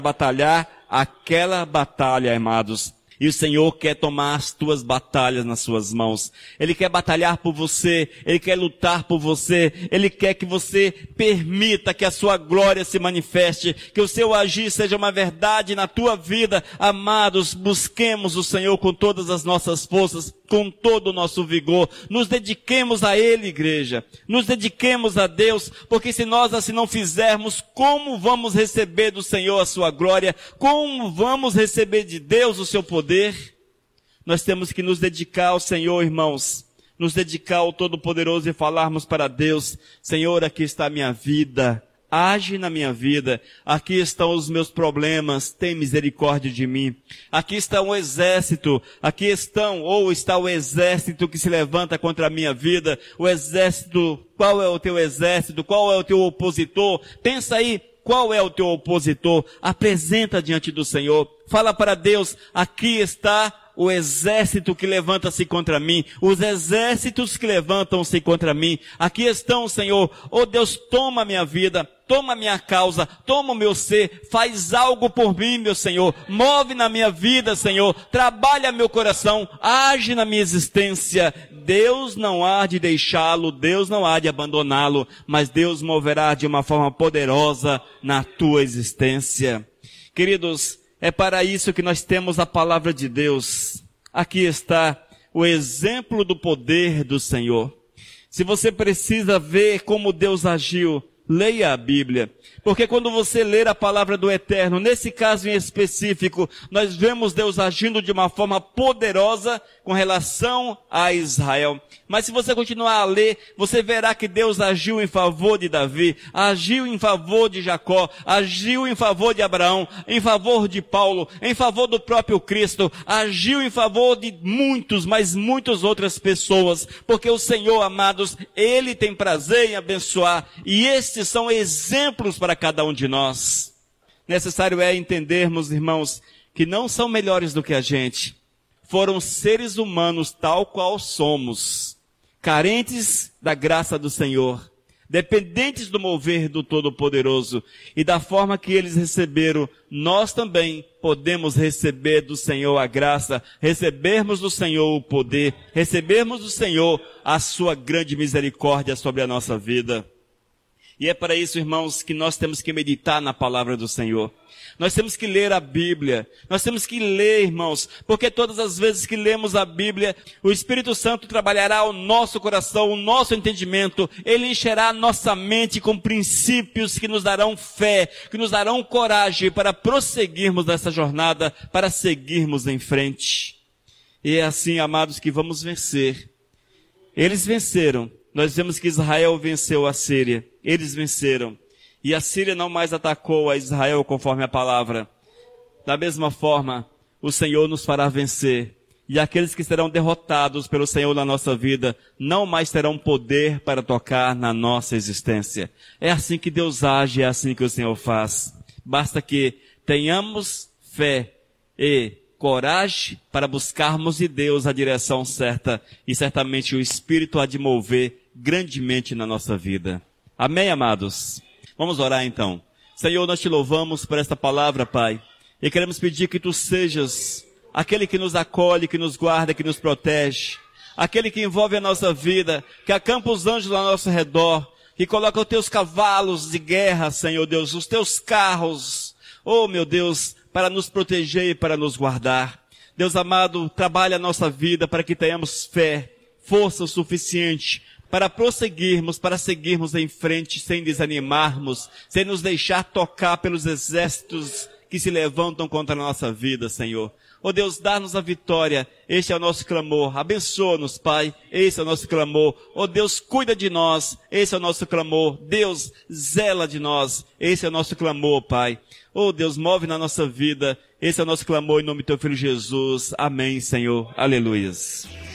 batalhar aquela batalha, amados. E o Senhor quer tomar as tuas batalhas nas suas mãos. Ele quer batalhar por você. Ele quer lutar por você. Ele quer que você permita que a sua glória se manifeste. Que o seu agir seja uma verdade na tua vida. Amados, busquemos o Senhor com todas as nossas forças, com todo o nosso vigor. Nos dediquemos a Ele, igreja. Nos dediquemos a Deus, porque se nós assim não fizermos, como vamos receber do Senhor a sua glória? Como vamos receber de Deus o seu poder? Nós temos que nos dedicar ao Senhor, irmãos. Nos dedicar ao Todo-Poderoso e falarmos para Deus: Senhor, aqui está a minha vida. Age na minha vida. Aqui estão os meus problemas. Tem misericórdia de mim. Aqui está um exército. Aqui está o exército que se levanta contra a minha vida. O exército, qual é o teu exército? Qual é o teu opositor? Pensa aí. Qual é o teu opositor? Apresenta diante do Senhor. Fala para Deus: aqui está o exército que levanta-se contra mim. Os exércitos que levantam-se contra mim. Aqui estão, Senhor. Oh Deus, toma a minha vida. Toma a minha causa. Toma o meu ser. Faz algo por mim, meu Senhor. Move na minha vida, Senhor. Trabalha meu coração. Age na minha existência. Deus não há de deixá-lo, Deus não há de abandoná-lo, mas Deus moverá de uma forma poderosa na tua existência. Queridos, é para isso que nós temos a palavra de Deus. Aqui está o exemplo do poder do Senhor. Se você precisa ver como Deus agiu, leia a Bíblia. Porque quando você ler a palavra do Eterno, nesse caso em específico, nós vemos Deus agindo de uma forma poderosa com relação a Israel. Mas se você continuar a ler, você verá que Deus agiu em favor de Davi, agiu em favor de Jacó, agiu em favor de Abraão, em favor de Paulo, em favor do próprio Cristo, agiu em favor de muitos, mas muitas outras pessoas. Porque o Senhor, amados, Ele tem prazer em abençoar, e estes são exemplos para cada um de nós. Necessário é entendermos, irmãos, que não são melhores do que a gente. Foram seres humanos tal qual somos, carentes da graça do Senhor, dependentes do mover do Todo-Poderoso, e da forma que eles receberam, nós também podemos receber do Senhor a graça, recebermos do Senhor o poder, recebermos do Senhor a sua grande misericórdia sobre a nossa vida. E é para isso, irmãos, que nós temos que meditar na palavra do Senhor. Nós temos que ler a Bíblia. Nós temos que ler, irmãos, porque todas as vezes que lemos a Bíblia, o Espírito Santo trabalhará o nosso coração, o nosso entendimento. Ele encherá a nossa mente com princípios que nos darão fé, que nos darão coragem para prosseguirmos nessa jornada, para seguirmos em frente. E é assim, amados, que vamos vencer. Eles venceram. Nós vemos que Israel venceu a Síria. Eles venceram. E a Síria não mais atacou a Israel conforme a palavra. Da mesma forma, o Senhor nos fará vencer. E aqueles que serão derrotados pelo Senhor na nossa vida, não mais terão poder para tocar na nossa existência. É assim que Deus age, é assim que o Senhor faz. Basta que tenhamos fé e coragem para buscarmos de Deus a direção certa. E certamente o Espírito há de mover grandemente na nossa vida. Amém, amados? Vamos orar então. Senhor, nós te louvamos por esta palavra, Pai. E queremos pedir que Tu sejas aquele que nos acolhe, que nos guarda, que nos protege. Aquele que envolve a nossa vida, que acampa os anjos ao nosso redor, que coloca os Teus cavalos de guerra, Senhor Deus, os Teus carros, oh meu Deus, para nos proteger e para nos guardar. Deus amado, trabalha a nossa vida para que tenhamos fé, força o suficiente para prosseguirmos, para seguirmos em frente, sem desanimarmos, sem nos deixar tocar pelos exércitos que se levantam contra a nossa vida, Senhor. Oh Deus, dá-nos a vitória. Este é o nosso clamor. Abençoa-nos, Pai. Esse é o nosso clamor. Oh Deus, cuida de nós. Esse é o nosso clamor. Deus, zela de nós. Esse é o nosso clamor, Pai. Oh Deus, move na nossa vida. Esse é o nosso clamor em nome do Teu Filho Jesus. Amém, Senhor. Aleluias.